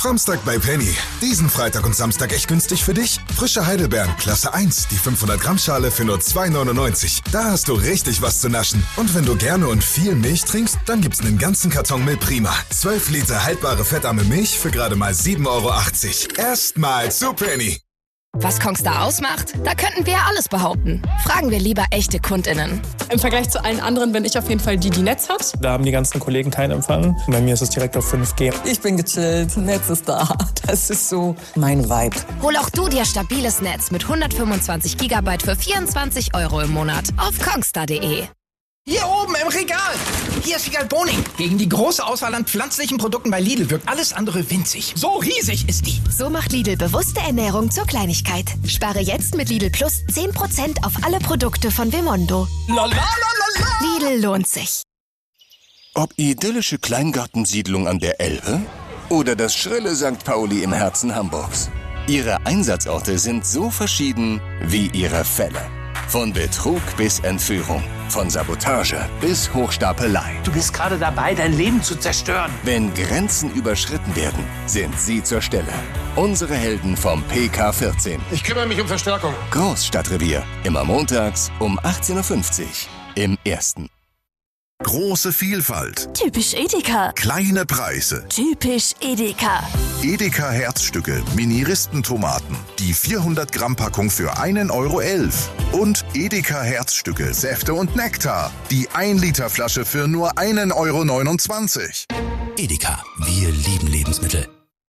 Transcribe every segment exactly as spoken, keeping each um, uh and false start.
Samstag bei Penny. Diesen Freitag und Samstag echt günstig für dich. Frische Heidelbeeren, Klasse eins, die fünfhundert Gramm Schale für nur zwei neunundneunzig. Da hast du richtig was zu naschen. Und wenn du gerne und viel Milch trinkst, dann gibt's einen ganzen Karton Milch Prima. zwölf Liter haltbare fettarme Milch für gerade mal sieben Euro achtzig. Erstmal zu Penny. Was Kongstar ausmacht? Da könnten wir ja alles behaupten. Fragen wir lieber echte KundInnen. Im Vergleich zu allen anderen bin ich auf jeden Fall die, die Netz hat. Da haben die ganzen Kollegen keinen Empfang. Bei mir ist es direkt auf fünf G. Ich bin gechillt, Netz ist da. Das ist so mein Vibe. Hol auch du dir stabiles Netz mit hundertfünfundzwanzig Gigabyte für vierundzwanzig Euro im Monat auf kongstar punkt de. Hier oben im Regal. Hier ist Regal Boning. Gegen die große Auswahl an pflanzlichen Produkten bei Lidl wirkt alles andere winzig. So riesig ist die. So macht Lidl bewusste Ernährung zur Kleinigkeit. Spare jetzt mit Lidl Plus zehn Prozent auf alle Produkte von Vimondo. Lidl lohnt sich. Ob idyllische Kleingartensiedlung an der Elbe oder das schrille Sankt Pauli im Herzen Hamburgs. Ihre Einsatzorte sind so verschieden wie ihre Fälle. Von Betrug bis Entführung, von Sabotage bis Hochstapelei. Du bist gerade dabei, dein Leben zu zerstören. Wenn Grenzen überschritten werden, sind sie zur Stelle. Unsere Helden vom P K vierzehn. Ich kümmere mich um Verstärkung. Großstadtrevier, immer montags um achtzehn Uhr fünfzig im Ersten. Große Vielfalt. Typisch Edeka. Kleine Preise. Typisch Edeka. Edeka Herzstücke, Mini-Ristentomaten. Die vierhundert Gramm Packung für einen Euro elf. Und Edeka Herzstücke, Säfte und Nektar. Die ein Liter Flasche für nur einen Euro neunundzwanzig. Edeka, wir lieben Lebensmittel.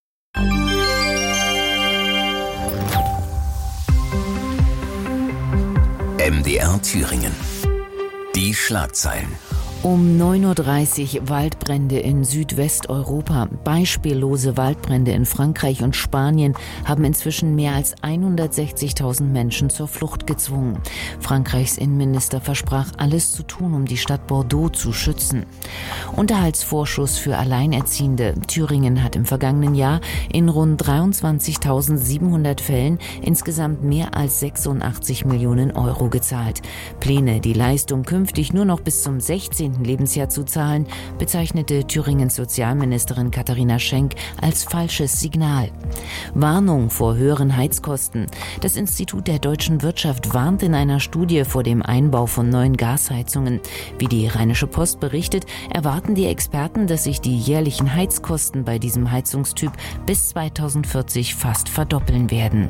M D R Thüringen. Die Schlagzeilen. Um neun Uhr dreißig Waldbrände in Südwesteuropa. Beispiellose Waldbrände in Frankreich und Spanien haben inzwischen mehr als hundertsechzigtausend Menschen zur Flucht gezwungen. Frankreichs Innenminister versprach, alles zu tun, um die Stadt Bordeaux zu schützen. Unterhaltsvorschuss für Alleinerziehende. Thüringen hat im vergangenen Jahr in rund dreiundzwanzigtausendsiebenhundert Fällen insgesamt mehr als sechsundachtzig Millionen Euro gezahlt. Pläne, die Leistung künftig nur noch bis zum sechzehnten Lebensjahr zu zahlen, bezeichnete Thüringens Sozialministerin Katharina Schenk als falsches Signal. Warnung vor höheren Heizkosten. Das Institut der deutschen Wirtschaft warnt in einer Studie vor dem Einbau von neuen Gasheizungen. Wie die Rheinische Post berichtet, erwarten die Experten, dass sich die jährlichen Heizkosten bei diesem Heizungstyp bis zweitausendvierzig fast verdoppeln werden.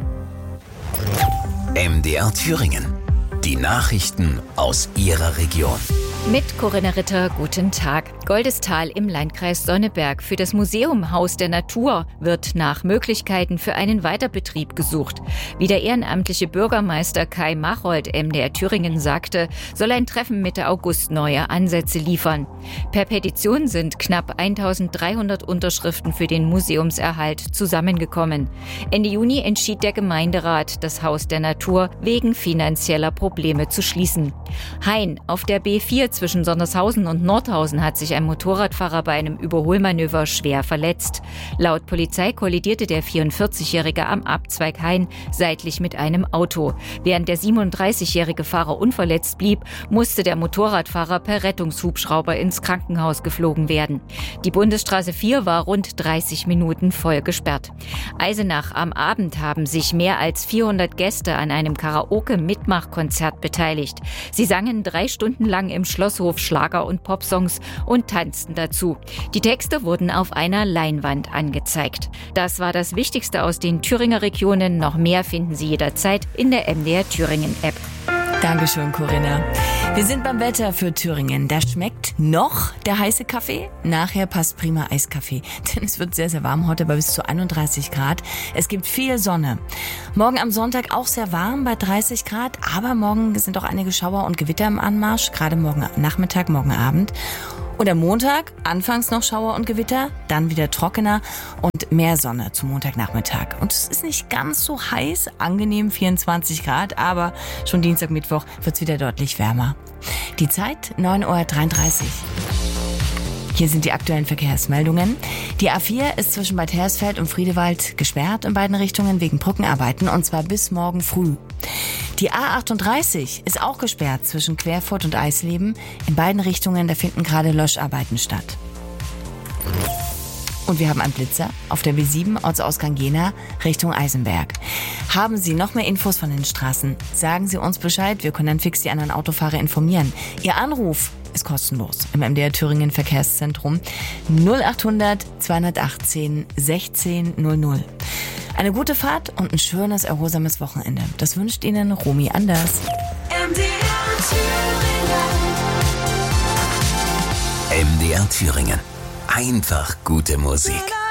M D R Thüringen. Die Nachrichten aus Ihrer Region. Mit Corinna Ritter, guten Tag. Goldestal im Landkreis Sonneberg. Für das Museum Haus der Natur wird nach Möglichkeiten für einen Weiterbetrieb gesucht. Wie der ehrenamtliche Bürgermeister Kai Machold M D R Thüringen sagte, soll ein Treffen Mitte August neue Ansätze liefern. Per Petition sind knapp eintausenddreihundert Unterschriften für den Museumserhalt zusammengekommen. Ende Juni entschied der Gemeinderat, das Haus der Natur wegen finanzieller Probleme zu schließen. Hain, auf der B vier zwischen Sondershausen und Nordhausen hat sich ein Motorradfahrer bei einem Überholmanöver schwer verletzt. Laut Polizei kollidierte der vierundvierzigjährige am Abzweig Hain seitlich mit einem Auto. Während der siebenunddreißigjährige Fahrer unverletzt blieb, musste der Motorradfahrer per Rettungshubschrauber ins Krankenhaus geflogen werden. Die Bundesstraße vier war rund dreißig Minuten voll gesperrt. Eisenach, am Abend haben sich mehr als vierhundert Gäste an einem Karaoke-Mitmachkonzert beteiligt. Sie sangen drei Stunden lang im Schlosshof Schlager- und Popsongs und tanzten dazu. Die Texte wurden auf einer Leinwand angezeigt. Das war das Wichtigste aus den Thüringer Regionen. Noch mehr finden Sie jederzeit in der M D R Thüringen App. Dankeschön, Corinna. Wir sind beim Wetter für Thüringen. Da schmeckt noch der heiße Kaffee. Nachher passt prima Eiskaffee. Denn es wird sehr, sehr warm heute bei bis zu einunddreißig Grad. Es gibt viel Sonne. Morgen am Sonntag auch sehr warm bei dreißig Grad. Aber morgen sind auch einige Schauer und Gewitter im Anmarsch. Gerade morgen Nachmittag, morgen Abend. Und am Montag anfangs noch Schauer und Gewitter, dann wieder trockener und mehr Sonne zum Montagnachmittag. Und es ist nicht ganz so heiß, angenehm vierundzwanzig Grad, aber schon Dienstag, Mittwoch wird es wieder deutlich wärmer. Die Zeit neun Uhr dreiunddreißig. Hier sind die aktuellen Verkehrsmeldungen. Die A vier ist zwischen Bad Hersfeld und Friedewald gesperrt in beiden Richtungen wegen Brückenarbeiten und zwar bis morgen früh. Die A achtunddreißig ist auch gesperrt zwischen Querfurt und Eisleben. In beiden Richtungen, da finden gerade Löscharbeiten statt. Und wir haben einen Blitzer auf der B sieben, Ortsausgang Jena, Richtung Eisenberg. Haben Sie noch mehr Infos von den Straßen? Sagen Sie uns Bescheid, wir können dann fix die anderen Autofahrer informieren. Ihr Anruf ist kostenlos im M D R Thüringen Verkehrszentrum null achthundert zweihundertachtzehn sechzehn null null. Eine gute Fahrt und ein schönes, erholsames Wochenende. Das wünscht Ihnen Romy Anders. M D R Thüringen. M D R Thüringen. Einfach gute Musik.